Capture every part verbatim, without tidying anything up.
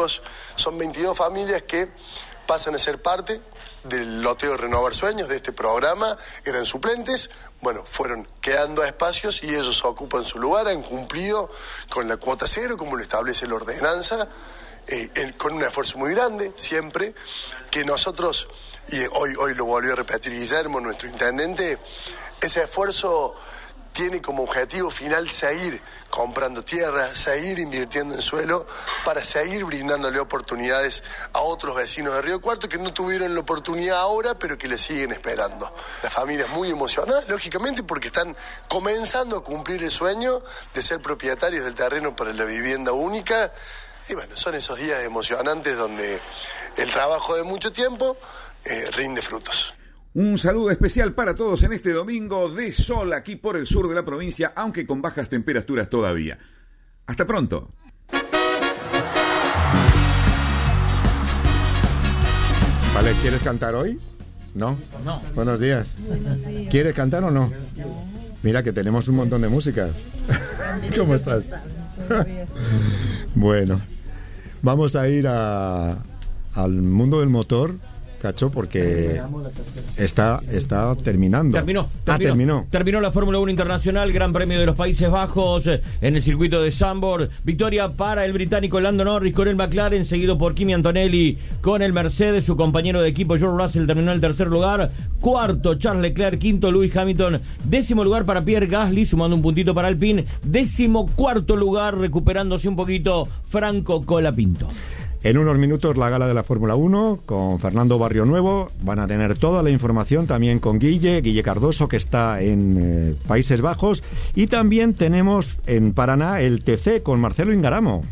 chicos, son veintidós familias que pasan a ser parte del loteo Renovar Sueños, de este programa. Eran suplentes, bueno, fueron quedando a espacios y ellos ocupan su lugar, han cumplido con la cuota cero, como lo establece la ordenanza, eh, el, con un esfuerzo muy grande, siempre, que nosotros, y hoy, hoy lo volvió a repetir Guillermo, nuestro intendente, ese esfuerzo tiene como objetivo final seguir comprando tierra, seguir invirtiendo en suelo para seguir brindándole oportunidades a otros vecinos de Río Cuarto que no tuvieron la oportunidad ahora, pero que le siguen esperando. Las familias muy emocionadas, lógicamente, porque están comenzando a cumplir el sueño de ser propietarios del terreno para la vivienda única. Y bueno, son esos días emocionantes donde el trabajo de mucho tiempo eh, rinde frutos. Un saludo especial para todos en este domingo de sol aquí por el sur de la provincia, aunque con bajas temperaturas todavía. Hasta pronto. Vale, ¿quieres cantar hoy? ¿No? No. Buenos días. ¿Quieres cantar o no? Mira que tenemos un montón de música. ¿Cómo estás? Bueno, vamos a ir a, al mundo del motor, Cacho, porque está, está terminando. Terminó, terminó. Ah, terminó. Terminó la Fórmula uno Internacional, Gran Premio de los Países Bajos, en el circuito de Zandvoort. Victoria para el británico Lando Norris con el McLaren, seguido por Kimi Antonelli con el Mercedes. Su compañero de equipo George Russell terminó en el tercer lugar. Cuarto, Charles Leclerc. Quinto, Lewis Hamilton. Décimo lugar para Pierre Gasly, sumando un puntito para Alpine. Décimo cuarto lugar, recuperándose un poquito, Franco Colapinto. En unos minutos la gala de la Fórmula uno con Fernando Barrio Nuevo. Van a tener toda la información también con Guille, Guille Cardoso, que está en eh, Países Bajos. Y también tenemos en Paraná el T C con Marcelo Ingaramo.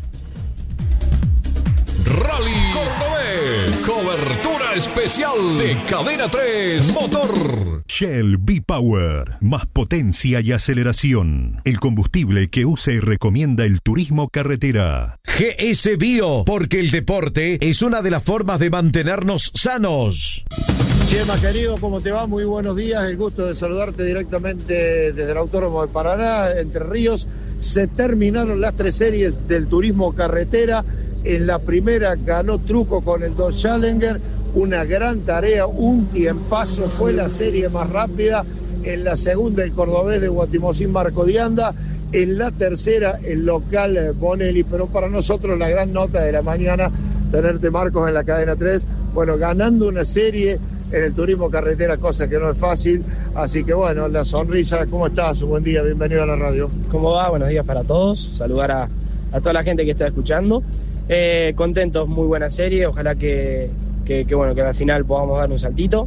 Rally Cordobés, cobertura especial de Cadena tres Motor. Shell V-Power, más potencia y aceleración. El combustible que usa y recomienda el turismo carretera. G S Bio, porque el deporte es una de las formas de mantenernos sanos. Chema, querido, ¿cómo te va? Muy buenos días, el gusto de saludarte directamente desde el Autódromo de Paraná, Entre Ríos. Se terminaron las tres series del turismo carretera. En la primera ganó Truco con el Dodge Challenger, una gran tarea, un tiempazo, fue la serie más rápida. En la segunda el cordobés de Guatimozín, Marco Dianda. En la tercera el local Bonelli, pero para nosotros la gran nota de la mañana, tenerte, Marcos, en la cadena tres, bueno, ganando una serie en el turismo carretera, cosa que no es fácil, así que bueno, la sonrisa. ¿Cómo estás? Buen día, bienvenido a la radio. ¿Cómo va? Buenos días para todos, saludar a, a toda la gente que está escuchando. Eh, contentos, muy buena serie, ojalá que, que, que, bueno, que al final podamos dar un saltito.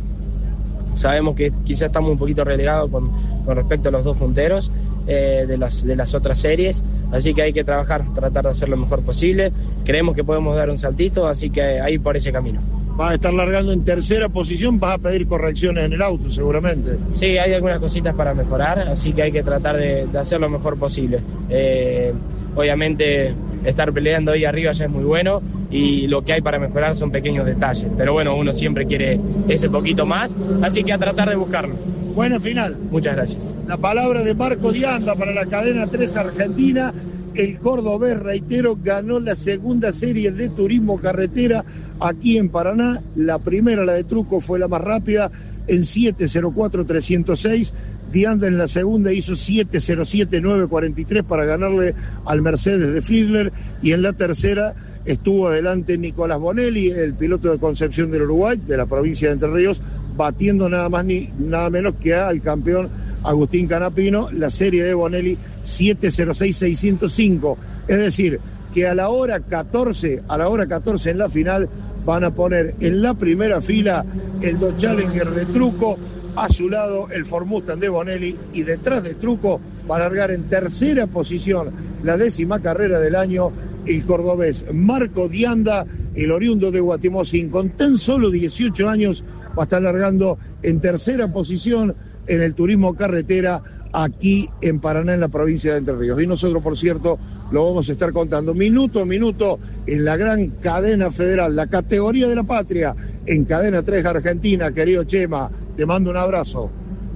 Sabemos que quizás estamos un poquito relegados con, con respecto a los dos punteros eh, de, las, de las otras series, así que hay que trabajar, tratar de hacer lo mejor posible. Creemos que podemos dar un saltito, así que ahí por ese camino. Vas a estar largando en tercera posición, vas a pedir correcciones en el auto seguramente. Sí, hay algunas cositas para mejorar, así que hay que tratar de, de hacer lo mejor posible. Eh, obviamente estar peleando ahí arriba ya es muy bueno y lo que hay para mejorar son pequeños detalles, pero bueno, uno siempre quiere ese poquito más, así que a tratar de buscarlo. Buena final. Muchas gracias. La palabra de Marco Dianda para la cadena tres Argentina. El cordobés, reitero, ganó la segunda serie de turismo carretera aquí en Paraná. La primera, la de Truco, fue la más rápida en siete cero cuatro trescientos seis. Dianda en la segunda hizo siete cero siete nueve cuarenta y tres para ganarle al Mercedes de Friedler. Y en la tercera estuvo adelante Nicolás Bonelli, el piloto de Concepción del Uruguay, de la provincia de Entre Ríos, batiendo nada más ni nada menos que al campeón Agustín Canapino. La serie de Bonelli siete cero seis seiscientos cinco, es decir, que a la hora catorce, a la hora catorce en la final van a poner en la primera fila el Dodge Challenger de Truco, a su lado el Ford Mustang de Bonelli, y detrás de Truco va a largar en tercera posición, la décima carrera del año, el cordobés Marco Dianda, el oriundo de Guatimozín, con tan solo dieciocho años, va a estar largando en tercera posición en el turismo carretera aquí en Paraná, en la provincia de Entre Ríos. Y nosotros, por cierto, lo vamos a estar contando minuto a minuto en la gran cadena federal, la categoría de la patria, en Cadena tres Argentina. Querido Chema, te mando un abrazo.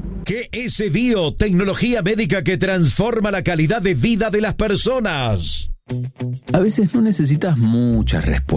G S Bio, tecnología médica que transforma la calidad de vida de las personas. A veces no necesitas muchas respuestas.